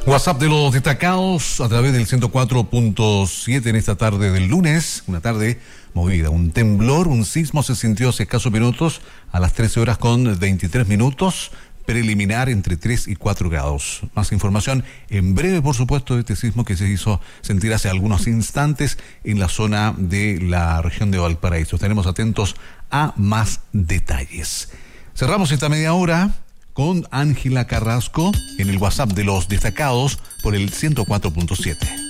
WhatsApp de los destacados a través del 104.7 en esta tarde del lunes, una tarde movida, un temblor, un sismo se sintió hace escasos minutos a las 13 horas con 23 minutos, preliminar entre 3 y 4 grados. Más información en breve, por supuesto, de este sismo que se hizo sentir hace algunos instantes en la zona de la región de Valparaíso. Estaremos atentos a más detalles. Cerramos esta media hora con Ángela Carrasco en el WhatsApp de los destacados por el 104.7.